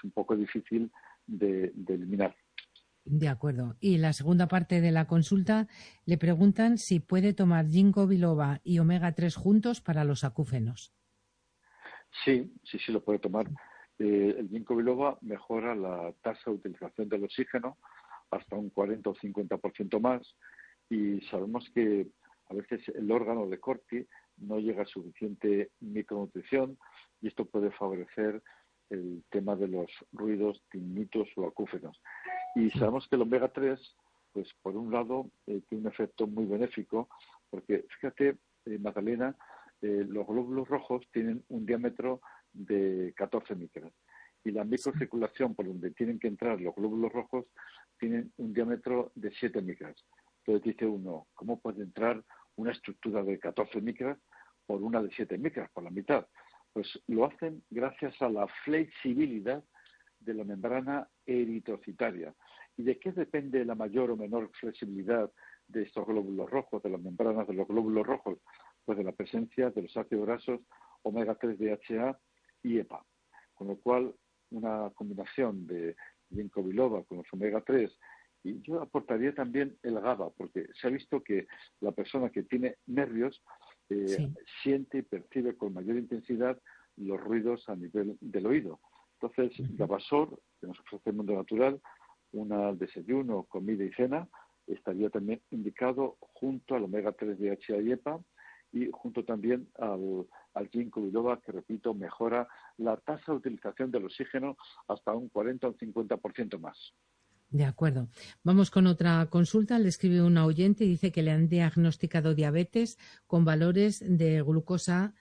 un poco difícil de eliminar. De acuerdo. Y la segunda parte de la consulta le preguntan si puede tomar ginkgo biloba y omega 3 juntos para los acúfenos. Sí, lo puede tomar. El ginkgo biloba mejora la tasa de utilización del oxígeno hasta un 40 o 50% más, y sabemos que a veces el órgano de Corti no llega a suficiente micronutrición, y esto puede favorecer el tema de los ruidos, tinnitus o acúfenos. Y sabemos que el omega 3, pues por un lado, tiene un efecto muy benéfico, porque fíjate, Magdalena, los glóbulos rojos tienen un diámetro de 14 micras, y la microcirculación por donde tienen que entrar los glóbulos rojos tienen un diámetro de 7 micras. Entonces dice uno, ¿cómo puede entrar una estructura de 14 micras por una de 7 micras, por la mitad? Pues lo hacen gracias a la flexibilidad de la membrana eritrocitaria. ¿Y de qué depende la mayor o menor flexibilidad de estos glóbulos rojos, de las membranas de los glóbulos rojos? Pues de la presencia de los ácidos grasos omega 3 DHA y EPA. Con lo cual, una combinación de ginkgo biloba con los omega 3, y yo aportaría también el GABA, porque se ha visto que la persona que tiene nervios siente y percibe con mayor intensidad los ruidos a nivel del oído. Entonces, Gabasor, que nos ofrece el mundo natural, un desayuno, comida y cena, estaría también indicado junto al omega 3 DHA y EPA, y junto también al ginkgo biloba, que, repito, mejora la tasa de utilización del oxígeno hasta un 40 o un 50% más. De acuerdo. Vamos con otra consulta. Le escribe una oyente y dice que le han diagnosticado diabetes con valores de glucosa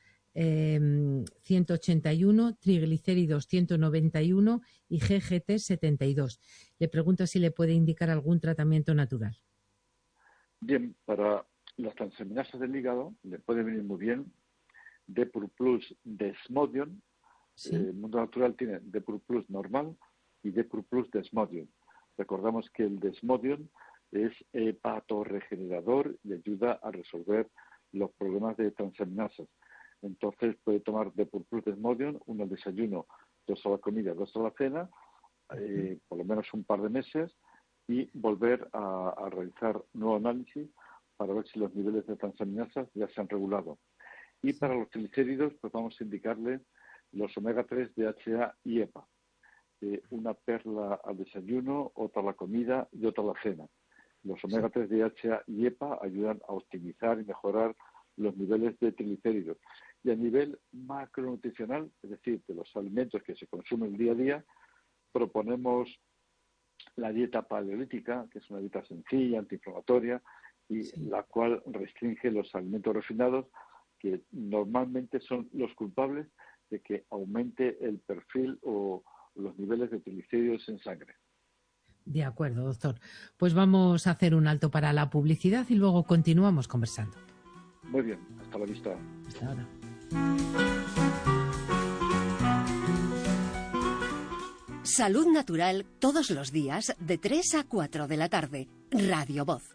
181, triglicéridos 191 y GGT 72. Le pregunta si le puede indicar algún tratamiento natural. Bien, para las transaminasas del hígado le puede venir muy bien Depur Plus Desmodium. ¿Sí? El mundo natural tiene Depur Plus normal y Depur Plus Desmodium. Recordamos que el Desmodium es hepatoregenerador y ayuda a resolver los problemas de transaminasas. Entonces puede tomar Depur Plus Desmodium, uno al desayuno, 2 a la comida, 2 a la cena, por lo menos un par de meses, y volver a realizar nuevo análisis para ver si los niveles de transaminasas ya se han regulado. Y para los triglicéridos, pues vamos a indicarle los omega 3 DHA y EPA. Una perla al desayuno, otra a la comida y otra a la cena. Los omega 3 DHA y EPA ayudan a optimizar y mejorar los niveles de triglicéridos. Y a nivel macronutricional, es decir, de los alimentos que se consumen día a día, proponemos la dieta paleolítica, que es una dieta sencilla, antiinflamatoria, y la cual restringe los alimentos refinados, que normalmente son los culpables de que aumente el perfil o los niveles de triglicéridos en sangre. De acuerdo, doctor. Pues vamos a hacer un alto para la publicidad y luego continuamos conversando. Muy bien, hasta la vista. Hasta ahora. Salud Natural todos los días de 3 a 4 de la tarde. Radio Voz.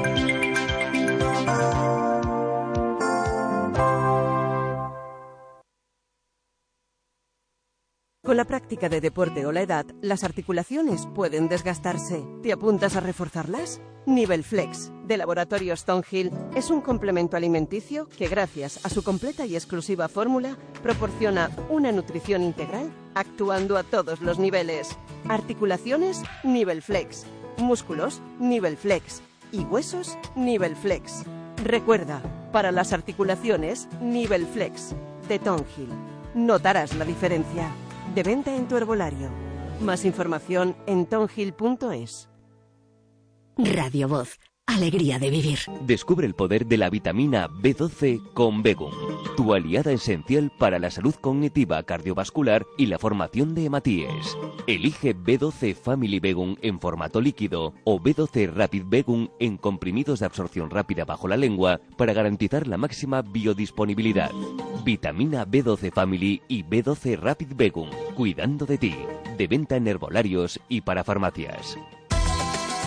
Con la práctica de deporte o la edad, las articulaciones pueden desgastarse. ¿Te apuntas a reforzarlas? Nivel Flex, de Laboratorios Stonehill, es un complemento alimenticio que, gracias a su completa y exclusiva fórmula, proporciona una nutrición integral actuando a todos los niveles. Articulaciones, Nivel Flex. Músculos, Nivel Flex. Y huesos, Nivel Flex. Recuerda, para las articulaciones, Nivel Flex, de Stonehill. Notarás la diferencia. De venta en tu herbolario. Más información en tonhill.es. Radio Voz. Alegría de vivir. Descubre el poder de la vitamina B12 con Begum, tu aliada esencial para la salud cognitiva, cardiovascular y la formación de hematíes. Elige B12 Family Begum en formato líquido o B12 Rapid Begum en comprimidos de absorción rápida bajo la lengua para garantizar la máxima biodisponibilidad. Vitamina B12 Family y B12 Rapid Begum, cuidando de ti. De venta en herbolarios y para farmacias.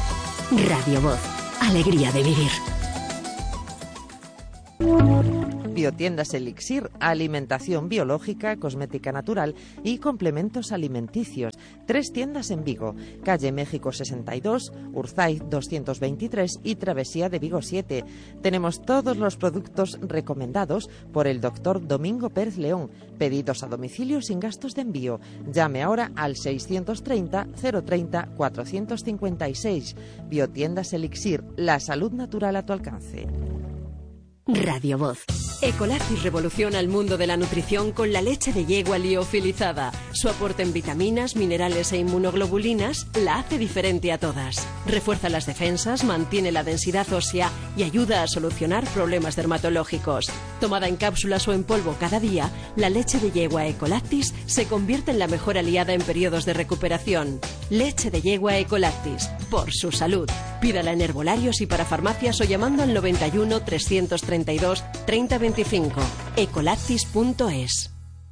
Radio Voz. Alegría de vivir. Biotiendas Elixir, alimentación biológica, cosmética natural y complementos alimenticios. 3 tiendas en Vigo, calle México 62, Urzaiz 223 y Travesía de Vigo 7. Tenemos todos los productos recomendados por el doctor Domingo Pérez León. Pedidos a domicilio sin gastos de envío. Llame ahora al 630 030 456. Biotiendas Elixir, la salud natural a tu alcance. Radio Voz. Ecolactis revoluciona el mundo de la nutrición con la leche de yegua liofilizada. Su aporte en vitaminas, minerales e inmunoglobulinas la hace diferente a todas. Refuerza las defensas, mantiene la densidad ósea y ayuda a solucionar problemas dermatológicos. Tomada en cápsulas o en polvo cada día, la leche de yegua Ecolactis se convierte en la mejor aliada en periodos de recuperación. Leche de yegua Ecolactis, por su salud. Pídala en herbolarios y para farmacias o llamando al 91 332 3025. Ecolactis.es.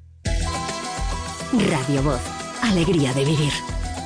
Radio Voz. Alegría de vivir.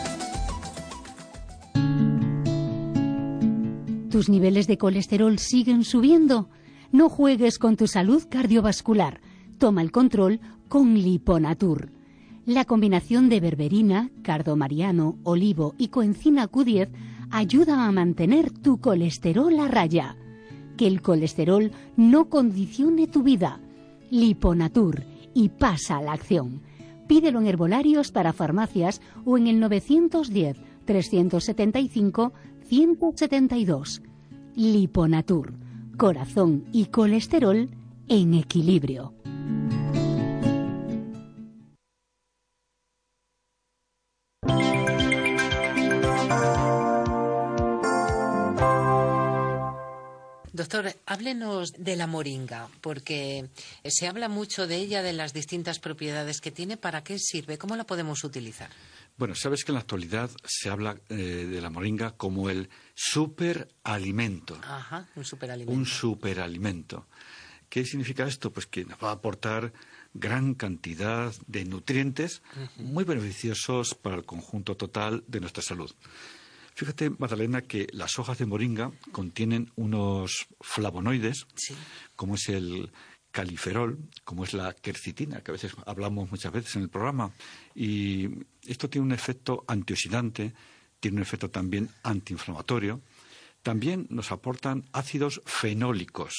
¿Tus niveles de colesterol siguen subiendo? No juegues con tu salud cardiovascular. Toma el control con Liponatur. La combinación de berberina, cardomariano, olivo y coenzima Q10 ayuda a mantener tu colesterol a raya. Que el colesterol no condicione tu vida. Liponatur, y pasa a la acción. Pídelo en herbolarios para farmacias o en el 910 375 172. Liponatur, corazón y colesterol en equilibrio. Doctor, háblenos de la moringa, porque se habla mucho de ella, de las distintas propiedades que tiene. ¿Para qué sirve? ¿Cómo la podemos utilizar? Bueno, sabes que en la actualidad se habla de la moringa como el superalimento. Ajá, un superalimento. Un superalimento. ¿Qué significa esto? Pues que nos va a aportar gran cantidad de nutrientes muy beneficiosos para el conjunto total de nuestra salud. Fíjate, Magdalena, que las hojas de moringa contienen unos flavonoides, sí, como es el califerol, como es la quercitina, que a veces hablamos muchas veces en el programa. Y esto tiene un efecto antioxidante, tiene un efecto también antiinflamatorio. También nos aportan ácidos fenólicos,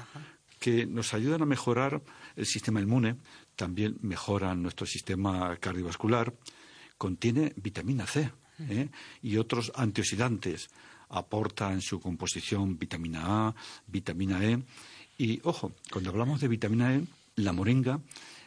que nos ayudan a mejorar el sistema inmune, también mejoran nuestro sistema cardiovascular. Contiene vitamina C. Y otros antioxidantes, aporta en su composición vitamina A, vitamina E. Y, ojo, cuando hablamos de vitamina E, la moringa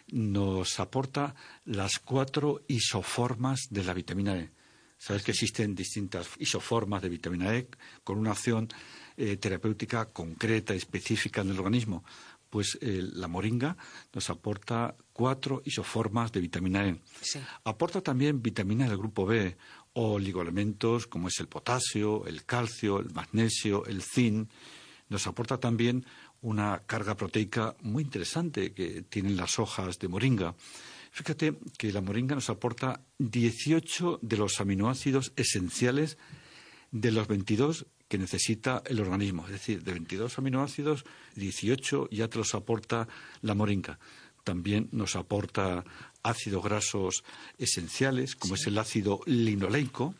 nos aporta las 4 isoformas de la vitamina E. Sabes que existen distintas isoformas de vitamina E con una acción terapéutica concreta, específica en el organismo. Pues la moringa nos aporta 4 isoformas de vitamina E. Sí. Aporta también vitaminas del grupo B, oligoelementos como es el potasio, el calcio, el magnesio, el zinc. Nos aporta también una carga proteica muy interesante que tienen las hojas de moringa. Fíjate que la moringa nos aporta 18 de los aminoácidos esenciales de los 22 que necesita el organismo. Es decir, de 22 aminoácidos, 18 ya te los aporta la moringa. También nos aporta ácidos grasos esenciales, como es el ácido linoleico.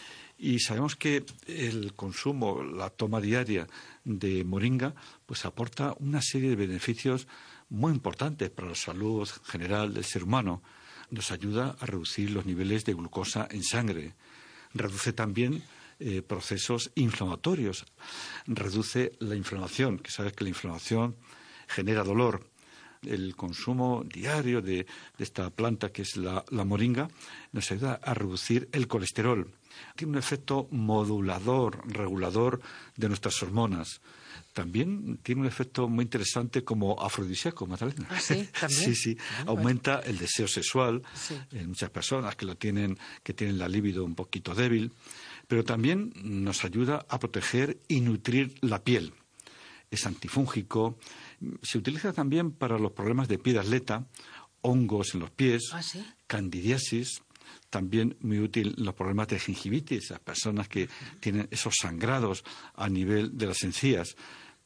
Y sabemos que el consumo, la toma diaria de moringa, pues aporta una serie de beneficios muy importantes para la salud general del ser humano. Nos ayuda a reducir los niveles de glucosa en sangre. Reduce también procesos inflamatorios. Reduce la inflamación, que sabes que la inflamación genera dolor. El consumo diario de esta planta, que es la moringa, nos ayuda a reducir el colesterol. Tiene un efecto modulador, regulador de nuestras hormonas. También tiene un efecto muy interesante como afrodisíaco, Magdalena. ¿Ah, sí? ¿También? Sí. Aumenta el deseo sexual en muchas personas que tienen la libido un poquito débil. Pero también nos ayuda a proteger y nutrir la piel. Es antifúngico. Se utiliza también para los problemas de pie de atleta, hongos en los pies, candidiasis. También muy útil en los problemas de gingivitis, las personas que tienen esos sangrados a nivel de las encías.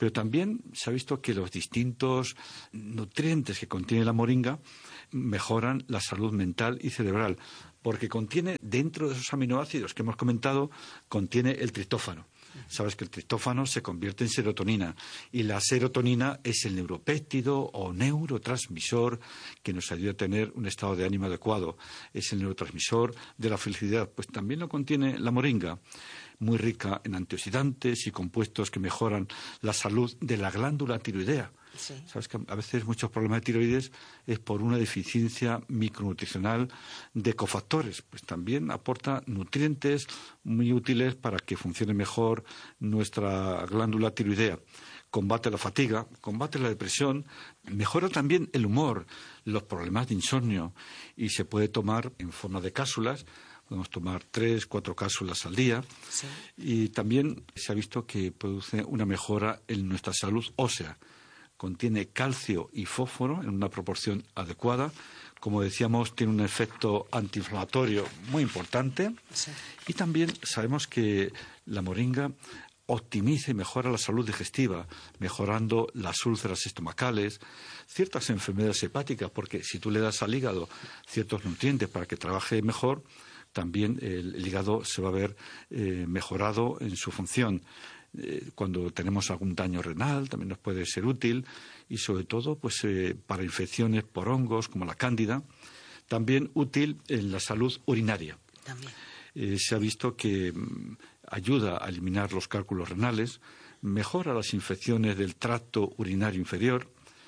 Pero también se ha visto que los distintos nutrientes que contiene la moringa mejoran la salud mental y cerebral, porque contiene, dentro de esos aminoácidos que hemos comentado, contiene el triptófano. Sabes que el triptófano se convierte en serotonina y la serotonina es el neuropéptido o neurotransmisor que nos ayuda a tener un estado de ánimo adecuado. Es el neurotransmisor de la felicidad. Pues también lo contiene la moringa, muy rica en antioxidantes y compuestos que mejoran la salud de la glándula tiroidea. Sí. Sabes que a veces muchos problemas de tiroides es por una deficiencia micronutricional de cofactores. Pues también aporta nutrientes muy útiles para que funcione mejor nuestra glándula tiroidea. Combate la fatiga, combate la depresión, mejora también el humor, los problemas de insomnio y se puede tomar en forma de cápsulas. Podemos tomar 3, 4 cápsulas al día. Sí. Y también se ha visto que produce una mejora en nuestra salud ósea. Contiene calcio y fósforo en una proporción adecuada. Como decíamos, tiene un efecto antiinflamatorio muy importante. Sí. Y también sabemos que la moringa optimiza y mejora la salud digestiva, mejorando las úlceras estomacales, ciertas enfermedades hepáticas, porque si tú le das al hígado ciertos nutrientes para que trabaje mejor, también el hígado se va a ver mejorado en su función. Cuando tenemos algún daño renal también nos puede ser útil y sobre todo pues para infecciones por hongos como la cándida, también útil en la salud urinaria. Se ha visto que ayuda a eliminar los cálculos renales, mejora las infecciones del tracto urinario inferior,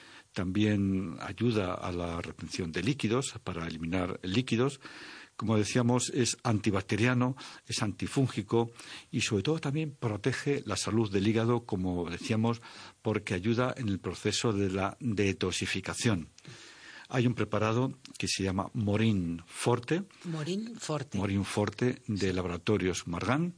también ayuda a la retención de líquidos para eliminar líquidos. Como decíamos, es antibacteriano, es antifúngico y sobre todo también protege la salud del hígado, como decíamos, porque ayuda en el proceso de la detoxificación. Hay un preparado que se llama Morin Forte. Morin Forte de Laboratorios Margan.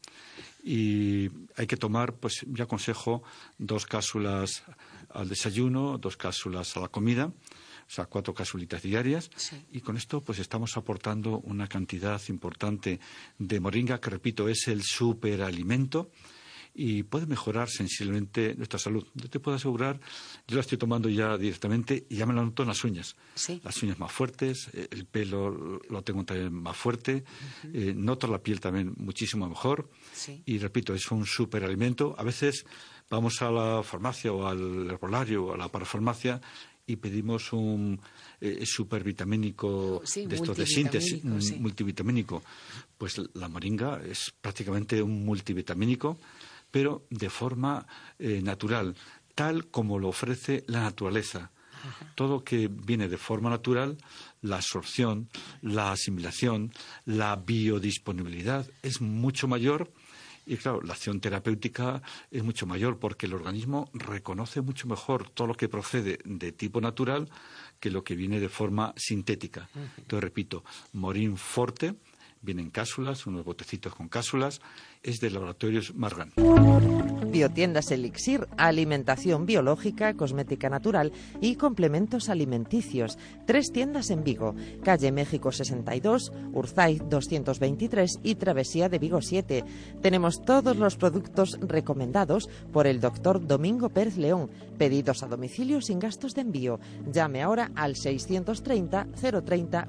Y hay que tomar, pues yo aconsejo 2 cápsulas al desayuno, 2 cápsulas a la comida. O sea, 4 cápsulitas diarias. Sí. Y con esto pues estamos aportando una cantidad importante de moringa, que repito, es el superalimento y puede mejorar sensiblemente nuestra salud. Yo te puedo asegurar, yo la estoy tomando ya directamente y ya me la noto en las uñas. Sí. Las uñas más fuertes, el pelo lo tengo también más fuerte, noto la piel también muchísimo mejor. Sí. Y repito, es un superalimento. A veces vamos a la farmacia o al herbolario o a la parafarmacia y pedimos un supervitamínico de estos de síntesis, multivitamínico. Pues la moringa es prácticamente un multivitamínico, pero de forma natural, tal como lo ofrece la naturaleza. Ajá. Todo que viene de forma natural, la absorción, la asimilación, la biodisponibilidad es mucho mayor. Y claro, la acción terapéutica es mucho mayor porque el organismo reconoce mucho mejor todo lo que procede de tipo natural que lo que viene de forma sintética. Entonces, repito, Morin Forte, vienen cápsulas, unos botecitos con cápsulas, es de Laboratorios Margan. Biotiendas Elixir, alimentación biológica, cosmética natural y complementos alimenticios. 3 tiendas en Vigo, calle México 62, Urzaiz 223 y Travesía de Vigo 7. Tenemos todos los productos recomendados por el doctor Domingo Pérez León. Pedidos a domicilio sin gastos de envío. Llame ahora al 630 030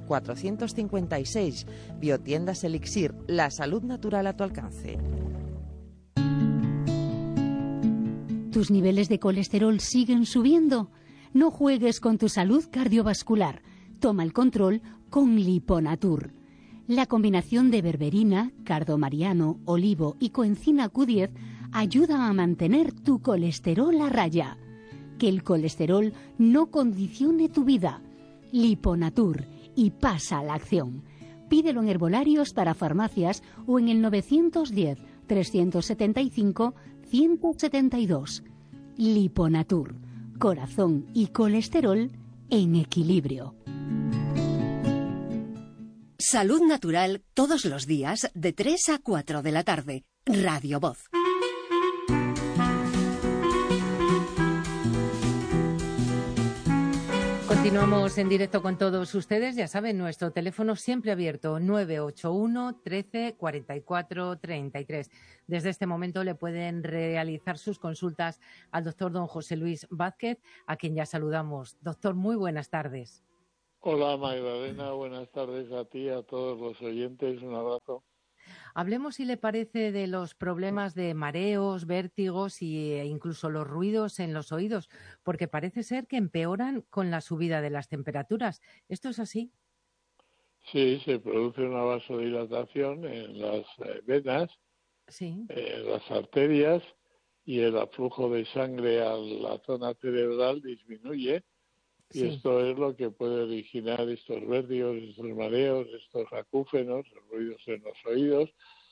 456. Biotiendas Elixir, la salud natural a tu alcance. ¿Tus niveles de colesterol siguen subiendo? No juegues con tu salud cardiovascular. Toma el control con Liponatur. La combinación de berberina, cardomariano, olivo y coenzima Q10 ayuda a mantener tu colesterol a raya. Que el colesterol no condicione tu vida. Liponatur y pasa a la acción. Pídelo en herbolarios para farmacias o en el 910 375 172. Liponatur. Corazón y colesterol en equilibrio. Salud natural todos los días de 3 a 4 de la tarde. Radio Voz. Continuamos en directo con todos ustedes. Ya saben, nuestro teléfono siempre abierto, 981 13 44 33. Desde este momento le pueden realizar sus consultas al doctor don José Luis Vázquez, a quien ya saludamos. Doctor, muy buenas tardes. Hola Magdalena, buenas tardes a ti, a todos los oyentes, un abrazo. Hablemos, si le parece, de los problemas de mareos, vértigos e incluso los ruidos en los oídos, porque parece ser que empeoran con la subida de las temperaturas. ¿Esto es así? Sí, se produce una vasodilatación en las venas, sí, en las arterias, y el aflujo de sangre a la zona cerebral disminuye. Y sí. esto es lo que puede originar estos vértigos, estos mareos, estos acúfenos, ruidos en los oídos.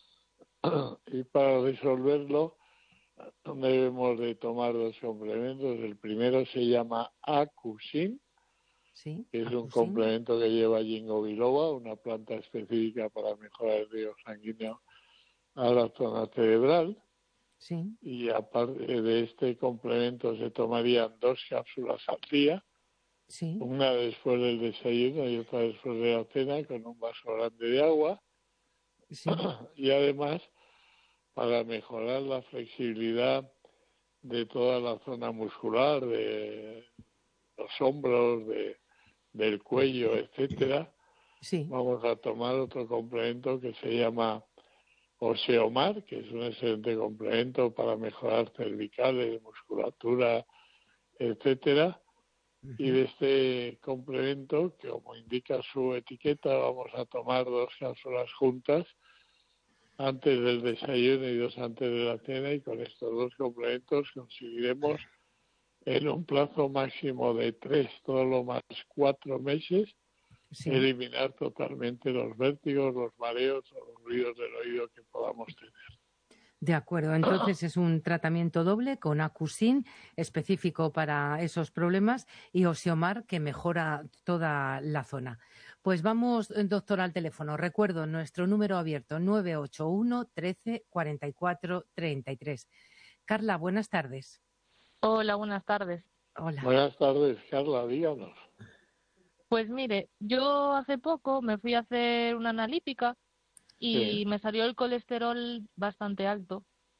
Y para resolverlo debemos de tomar dos complementos. El primero se llama Acusin, que es un complemento que lleva ginkgo biloba, una planta específica para mejorar el riego sanguíneo a la zona cerebral. Sí. Y aparte de este complemento se tomarían 2 cápsulas al día. Sí. Una después del desayuno y otra después de la cena, con un vaso grande de agua. Sí. Y además, para mejorar la flexibilidad de toda la zona muscular, de los hombros, del cuello, etcétera, vamos a tomar otro complemento que se llama Osteomar, que es un excelente complemento para mejorar cervicales, musculatura, etcétera. Y de este complemento, que como indica su etiqueta, vamos a tomar 2 cápsulas juntas antes del desayuno y 2 antes de la cena, y con estos 2 complementos conseguiremos en un plazo máximo de 3, todo lo más 4 meses, eliminar totalmente los vértigos, los mareos o los ruidos del oído que podamos tener. De acuerdo, entonces es un tratamiento doble con Acusin, específico para esos problemas, y Osteomar, que mejora toda la zona. Pues vamos, doctor, al teléfono. Recuerdo nuestro número abierto, 981 13 44 33. Carla, buenas tardes. Hola, buenas tardes. Hola. Buenas tardes, Carla, díganos. Pues mire, yo hace poco me fui a hacer una analítica y me salió el colesterol bastante alto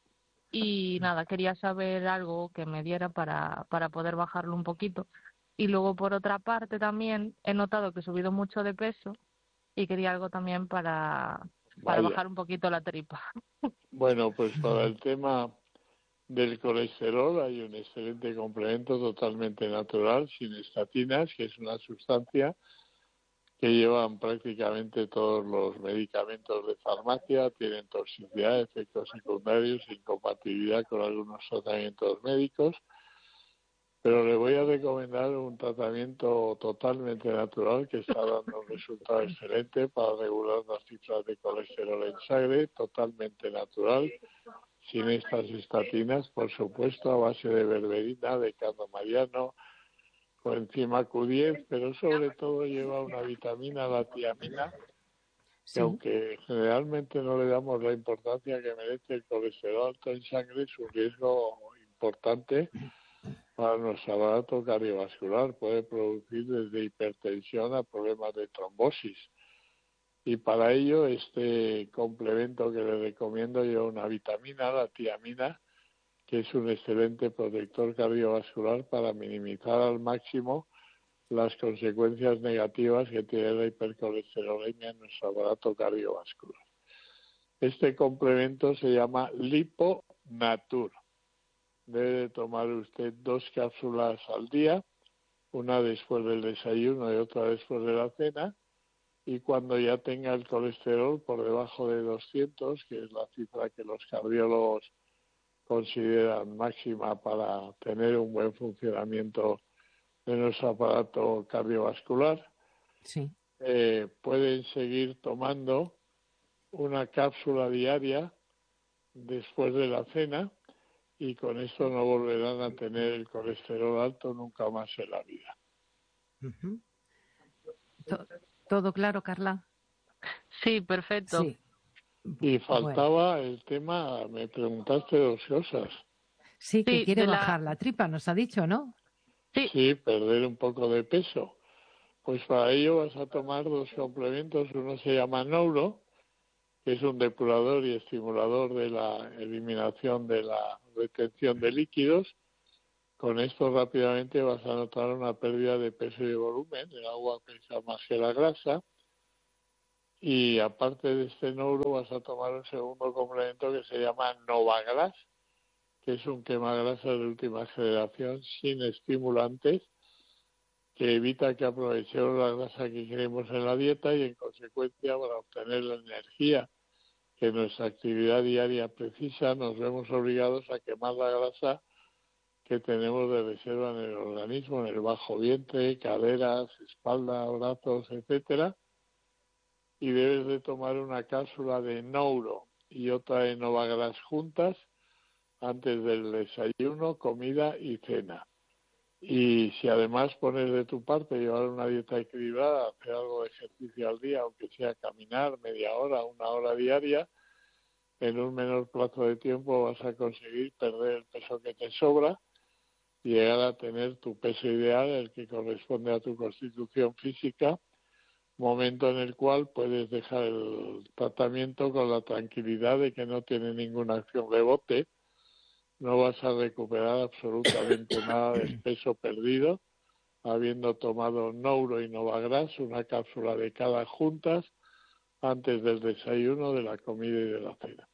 y nada, quería saber algo que me diera para poder bajarlo un poquito. Y luego, por otra parte, también he notado que he subido mucho de peso y quería algo también para bajar un poquito la tripa. Bueno, pues para el tema del colesterol hay un excelente complemento totalmente natural, sin estatinas, que es una sustancia que llevan prácticamente todos los medicamentos de farmacia, tienen toxicidad, efectos secundarios, incompatibilidad con algunos tratamientos médicos, pero le voy a recomendar un tratamiento totalmente natural que está dando un resultado excelente para regular las cifras de colesterol en sangre, totalmente natural, sin estas estatinas, por supuesto, a base de berberina, de cardo mariano, coenzima Q10, pero sobre todo lleva una vitamina, la tiamina, que aunque generalmente no le damos la importancia que merece, el colesterol alto en sangre es un riesgo importante para nuestro aparato cardiovascular. Puede producir desde hipertensión a problemas de trombosis. Y para ello este complemento que le recomiendo lleva una vitamina, la tiamina, que es un excelente protector cardiovascular para minimizar al máximo las consecuencias negativas que tiene la hipercolesterolemia en nuestro aparato cardiovascular. Este complemento se llama Liponatur. Debe de tomar usted 2 cápsulas al día, una después del desayuno y otra después de la cena, y cuando ya tenga el colesterol por debajo de 200, que es la cifra que los cardiólogos consideran máxima para tener un buen funcionamiento de nuestro aparato cardiovascular, pueden seguir tomando una cápsula diaria después de la cena, y con esto no volverán a tener el colesterol alto nunca más en la vida. ¿Todo claro, Carla? Sí, perfecto. Sí. Y faltaba el tema, me preguntaste 2 cosas. Sí, que quiere bajar la tripa, nos ha dicho, ¿no? Sí, perder un poco de peso. Pues para ello vas a tomar 2 complementos. Uno se llama Nouro, que es un depurador y estimulador de la eliminación de la retención de líquidos. Con esto rápidamente vas a notar una pérdida de peso y de volumen. El agua pesa más que la grasa. Y aparte de este Nouro vas a tomar un segundo complemento que se llama Novagras, que es un quemagrasa de última generación sin estimulantes, que evita que aprovechemos la grasa que queremos en la dieta y en consecuencia para obtener la energía que nuestra actividad diaria precisa nos vemos obligados a quemar la grasa que tenemos de reserva en el organismo, en el bajo vientre, caderas, espalda, brazos, etcétera. Y debes de tomar una cápsula de Nouro y otra de Novagras juntas antes del desayuno, comida y cena. Y si además pones de tu parte llevar una dieta equilibrada, hacer algo de ejercicio al día, aunque sea caminar media hora, 1 hora diaria, en un menor plazo de tiempo vas a conseguir perder el peso que te sobra y llegar a tener tu peso ideal, el que corresponde a tu constitución física, momento en el cual puedes dejar el tratamiento con la tranquilidad de que no tiene ninguna acción rebote, no vas a recuperar absolutamente nada del peso perdido, habiendo tomado Nouro y Novagras, una cápsula de cada juntas, antes del desayuno, de la comida y de la cena.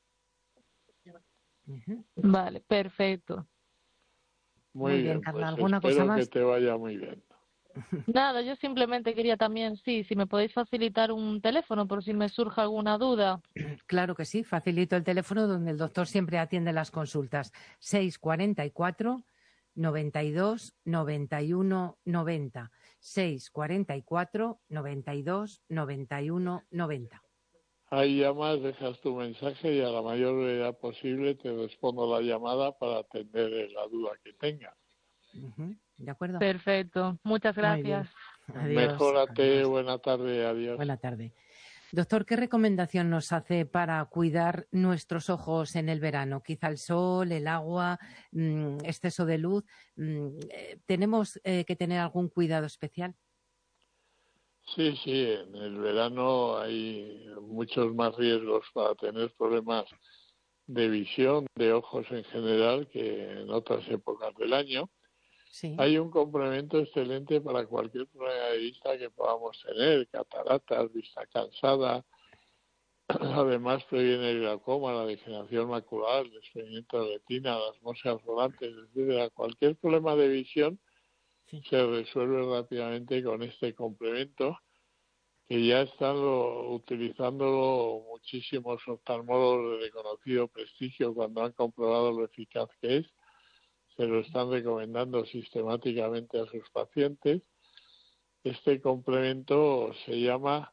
Vale, perfecto. Muy bien, Carla. Pues ¿Alguna cosa espero más? que te vaya muy bien. Nada, yo simplemente quería también, sí, si me podéis facilitar un teléfono por si me surge alguna duda. Claro que sí, facilito el teléfono donde el doctor siempre atiende las consultas. 644 92 91 90. 644 92 91 90. Ahí llamas, dejas tu mensaje y a la mayor brevedad posible te respondo la llamada para atender la duda que tengas. ¿De acuerdo? Perfecto, muchas Muy bien. gracias. Adiós. Mejórate, Adiós. buena tarde, adiós. Buena tarde. Doctor, ¿qué recomendación nos hace para cuidar nuestros ojos en el verano? Quizá el sol, el agua, exceso de luz. ¿Tenemos que tener algún cuidado especial? Sí, en el verano hay muchos más riesgos para tener problemas de visión, de ojos en general, que en otras épocas del año. Sí. Hay un complemento excelente para cualquier problema de vista que podamos tener, cataratas, vista cansada. Además previene el glaucoma, la degeneración macular, el desprendimiento de retina, las moscas volantes, etcétera. Cualquier problema de visión se resuelve rápidamente con este complemento, que ya están utilizándolo muchísimos oftalmólogos de reconocido prestigio cuando han comprobado lo eficaz que es. Se lo están recomendando sistemáticamente a sus pacientes. Este complemento se llama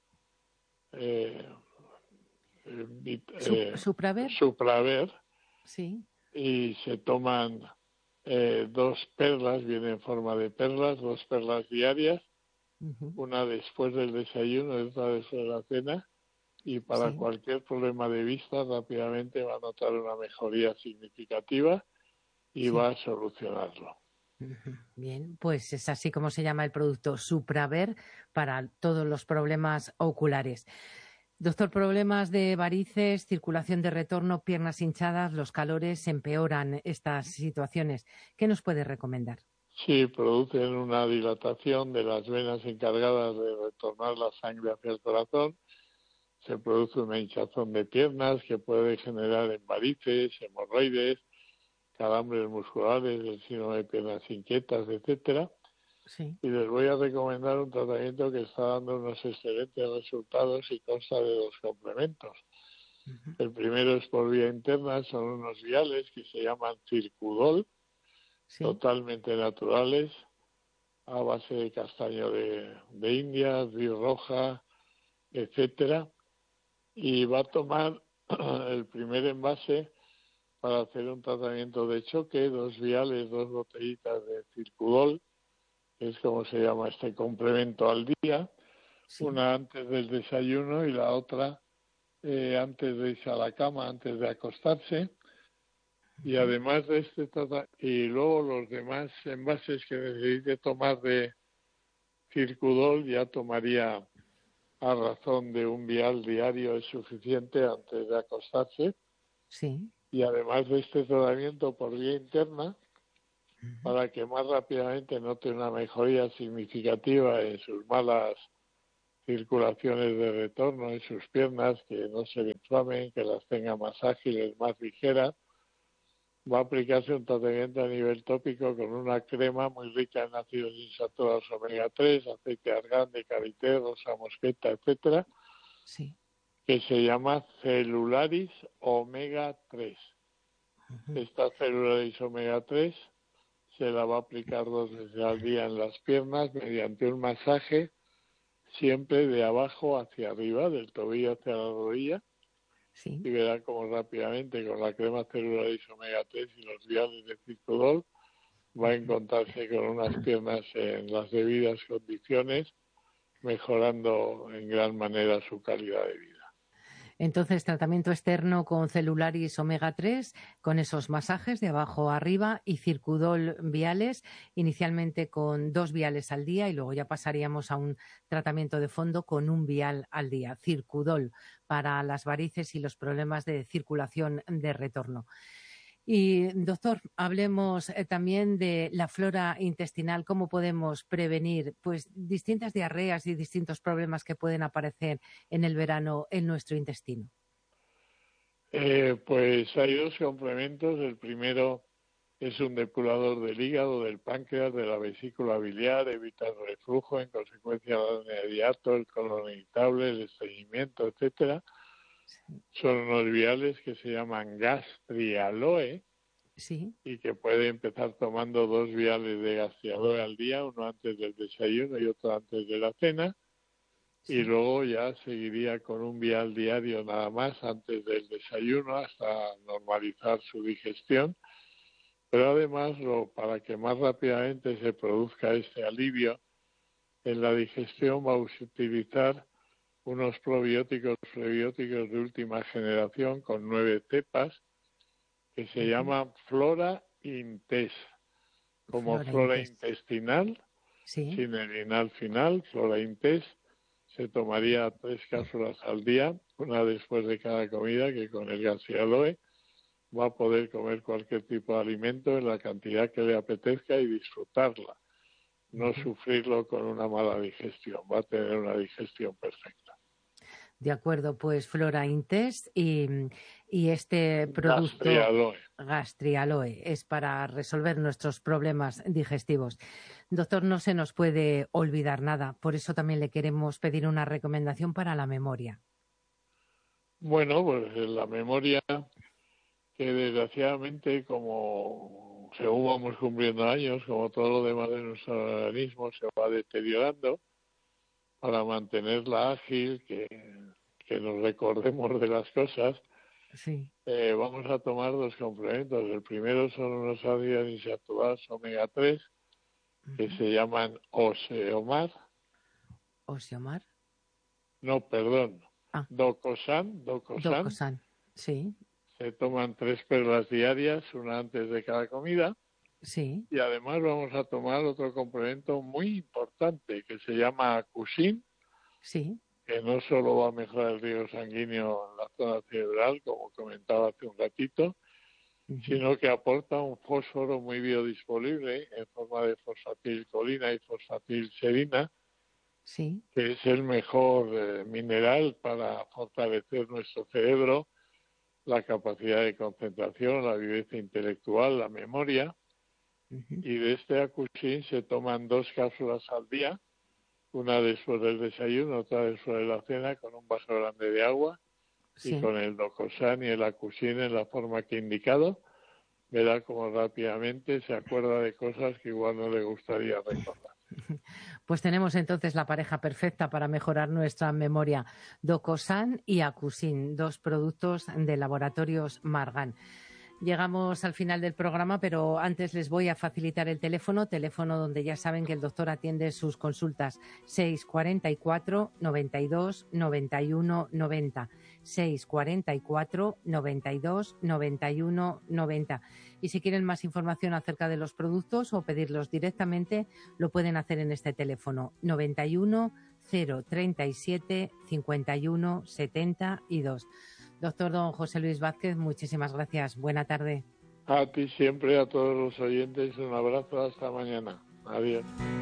Supraver. Supraver. Sí. Y se toman 2 perlas, viene en forma de perlas, 2 perlas diarias, una después del desayuno y otra después de la cena, y para cualquier problema de vista rápidamente va a notar una mejoría significativa y va a solucionarlo. Bien, pues es así como se llama el producto Supraver para todos los problemas oculares. Doctor, problemas de varices, circulación de retorno, piernas hinchadas, los calores empeoran estas situaciones. ¿Qué nos puede recomendar? Sí, producen una dilatación de las venas encargadas de retornar la sangre hacia el corazón. Se produce una hinchazón de piernas que puede generar en varices, hemorroides, calambres musculares, el síndrome de piernas inquietas, etcétera. Sí. Y les voy a recomendar un tratamiento que está dando unos excelentes resultados y consta de 2 complementos. El primero es por vía interna, son unos viales que se llaman Circudol, totalmente naturales, a base de castaño de India, río roja, etcétera. Y va a tomar el primer envase para hacer un tratamiento de choque, 2 viales, 2 botellitas de Circudol, que es como se llama este complemento al día, una antes del desayuno y la otra antes de irse a la cama, antes de acostarse. Y además de este tratamiento, y luego los demás envases que necesite tomar de Circudol ya tomaría a razón de un vial diario es suficiente antes de acostarse. Sí. Y además de este tratamiento por vía interna, para que más rápidamente note una mejoría significativa en sus malas circulaciones de retorno, en sus piernas, que no se le inflamen, que las tenga más ágiles, más ligeras, va a aplicarse un tratamiento a nivel tópico con una crema muy rica en ácidos insaturados omega 3, aceite de argán, de karité, rosa mosqueta, etcétera, sí, que se llama Celularis omega 3. Esta Celularis omega 3 se la va a aplicar 2 veces al día en las piernas mediante un masaje siempre de abajo hacia arriba, del tobillo hacia la rodilla. Sí. Y verá como rápidamente con la crema Celularis omega 3 y los viales de Circudol va a encontrarse con unas piernas en las debidas condiciones, mejorando en gran manera su calidad de vida. Entonces, tratamiento externo con Celularis omega 3, con esos masajes de abajo a arriba y Circudol viales, inicialmente con 2 viales al día y luego ya pasaríamos a un tratamiento de fondo con 1 vial al día. Circudol para las varices y los problemas de circulación de retorno. Y, doctor, hablemos también de la flora intestinal, cómo podemos prevenir pues distintas diarreas y distintos problemas que pueden aparecer en el verano en nuestro intestino. Pues hay 2 complementos. El primero es un depurador del hígado, del páncreas, de la vesícula biliar, evita el reflujo, en consecuencia del hiato, el colon irritable, el estreñimiento, etcétera. Son unos viales que se llaman Gastrialoe, sí, y que puede empezar tomando 2 viales de Gastrialoe al día, uno antes del desayuno y otro antes de la cena, sí. Y luego ya seguiría con 1 vial diario nada más antes del desayuno hasta normalizar su digestión. Pero además, para que más rápidamente se produzca este alivio en la digestión, va a utilizar unos probióticos, prebióticos de última generación con 9 cepas que se llaman Flora Intes, como flora intestinal, sí. sin el inal final. Flora Intes se tomaría 3 cápsulas al día, una después de cada comida, que con el Gastrialoe va a poder comer cualquier tipo de alimento en la cantidad que le apetezca y disfrutarla, no sufrirlo con una mala digestión, va a tener una digestión perfecta. De acuerdo, pues Flora Intest y este producto Gastrialoe es para resolver nuestros problemas digestivos. Doctor, no se nos puede olvidar nada, por eso también le queremos pedir una recomendación para la memoria. Bueno, pues la memoria, que desgraciadamente, como según vamos cumpliendo años, como todo lo demás de nuestro organismo, se va deteriorando. Para mantenerla ágil, que nos recordemos de las cosas, sí. Vamos a tomar 2 complementos. El primero son unos ácidos insaturados omega 3 que se llaman Oseomar. ¿Oseomar? No, perdón. Docosan. Docosan, sí. Se toman 3 píldoras diarias, una antes de cada comida. Sí. Y además vamos a tomar otro complemento muy importante que se llama Acusin, sí. que no solo va a mejorar el riego sanguíneo en la zona cerebral, como comentaba hace un ratito, sino que aporta un fósforo muy biodisponible en forma de fosfatilcolina y fosfatilserina, sí. que es el mejor mineral para fortalecer nuestro cerebro, la capacidad de concentración, la viveza intelectual, la memoria. Y de este Acusin se toman 2 cápsulas al día, una después del desayuno, otra después de la cena, con un vaso grande de agua, sí. Y con el Docosan y el Acusin en la forma que he indicado, verá cómo rápidamente se acuerda de cosas que igual no le gustaría recordar. Pues tenemos entonces la pareja perfecta para mejorar nuestra memoria, Docosan y Acusin, 2 productos de Laboratorios Margan. Llegamos al final del programa, pero antes les voy a facilitar el teléfono donde ya saben que el doctor atiende sus consultas. 644 92 91 90. 644 92 91 90. Y si quieren más información acerca de los productos o pedirlos directamente, lo pueden hacer en este teléfono 91 037 51 72. Doctor don José Luis Vázquez, muchísimas gracias. Buena tarde. A ti siempre, a todos los oyentes, un abrazo. Hasta mañana. Adiós.